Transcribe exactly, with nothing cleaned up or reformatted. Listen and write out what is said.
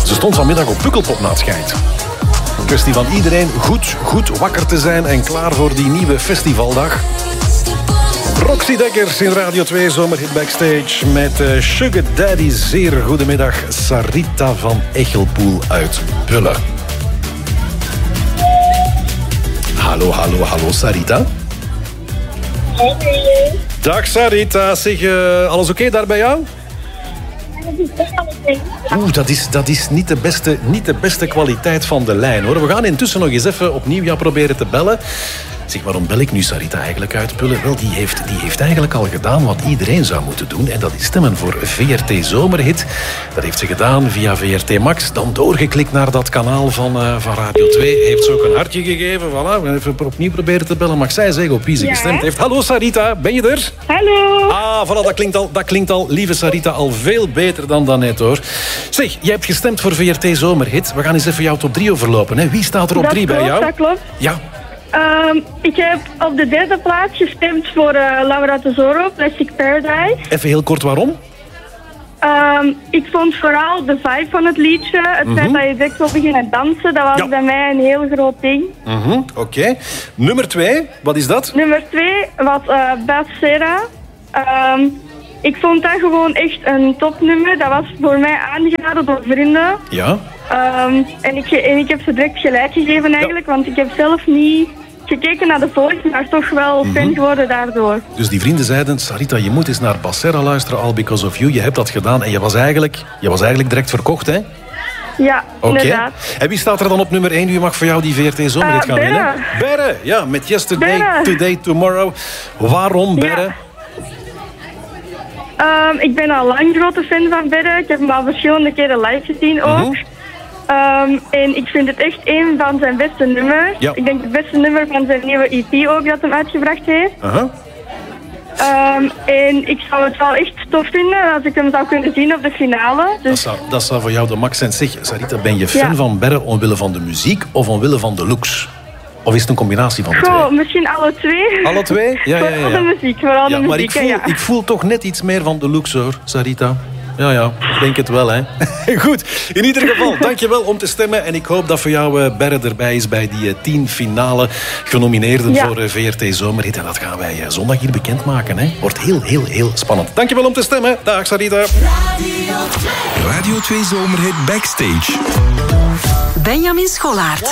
Ze stond vanmiddag op Pukkelpop na het schijnt. Kwestie van iedereen goed, goed wakker te zijn en klaar voor die nieuwe festivaldag. Roxy Dekkers in Radio twee Zomerhit Backstage met uh, Sugar Daddy. Zeer goedemiddag, Sarita van Echelpoel uit Bulle. Hallo, hallo, hallo Sarita. Hey. Dag Sarita, zeg, uh, alles oké okay daar bij jou? Oeh, dat is, dat is niet, de beste, niet de beste kwaliteit van de lijn, hoor. We gaan intussen nog eens even opnieuw jou proberen te bellen. Zeg, waarom bel ik nu Sarita eigenlijk uit Pulle? Wel, die heeft, die heeft eigenlijk al gedaan wat iedereen zou moeten doen. En dat is stemmen voor V R T Zomerhit. Dat heeft ze gedaan via V R T Max. Dan doorgeklikt naar dat kanaal van, uh, van Radio twee. Heeft ze ook een hartje gegeven. Voilà, we gaan even opnieuw proberen te bellen. Mag zij zeggen op wie ze ja. gestemd heeft? Hallo Sarita, ben je er? Hallo. Ah, voilà, dat klinkt al, dat klinkt al, lieve Sarita, al veel beter dan daarnet, hoor. Zeg, jij hebt gestemd voor V R T Zomerhit. We gaan eens even jouw top drie overlopen. Hè. Wie staat er op dat drie klopt, bij jou? Dat klopt. Ja. Um, ik heb op de derde plaats gestemd voor uh, Laura Tesoro, Plastic Paradise. Even heel kort, waarom? Um, ik vond vooral de vibe van het liedje. Het mm-hmm. feit dat je direct wil beginnen dansen, dat was ja. bij mij een heel groot ding. Mm-hmm. Oké. Okay. Nummer twee, wat is dat? Nummer twee was uh, Bad Sera. Um, ik vond dat gewoon echt een topnummer. Dat was voor mij aangeraden door vrienden. Ja. Um, en, ik, en ik heb ze direct gelijk gegeven eigenlijk, ja. want ik heb zelf niet gekeken naar de volgende, maar toch wel fan mm-hmm. geworden daardoor. Dus die vrienden zeiden, Sarita, je moet eens naar Bassera luisteren, All Because of You. Je hebt dat gedaan en je was eigenlijk, je was eigenlijk direct verkocht, hè? Ja, okay. Inderdaad. En wie staat er dan op nummer één? Wie mag voor jou die V R T Zomerhit uh, gaan winnen? Berre, ja, met Yesterday, Berre. Today, Tomorrow. Waarom Berre? Ja. Um, ik ben al lang grote fan van Berre. Ik heb hem al verschillende keren live gezien ook. Mm-hmm. Um, en ik vind het echt een van zijn beste nummers. Ja. Ik denk het beste nummer van zijn nieuwe E P ook dat hem uitgebracht heeft. Uh-huh. Um, en ik zou het wel echt tof vinden als ik hem zou kunnen zien op de finale. Dus... Dat, zou, dat zou voor jou de max zijn. Zeg, Sarita, ben je fan ja. van Berre omwille van de muziek of omwille van de looks? Of is het een combinatie van de Goh, twee? Misschien alle twee. Alle twee? Ja, ja, ja. Vooral de muziek, vooral ja, de maar muziek. ik voel, ja. ik voel toch net iets meer van de looks, hoor, Sarita. Ja, ja, ik denk het wel, hè. Goed, in ieder geval, dankjewel om te stemmen. En ik hoop dat voor jou uh, Berre erbij is bij die uh, tien finale genomineerden ja. voor uh, V R T Zomerhit. En dat gaan wij uh, zondag hier bekendmaken, hè. Wordt heel, heel, heel spannend. Dankjewel om te stemmen. Dag, Sarita. Radio twee Zomerhit Backstage. Benjamin Schollaert.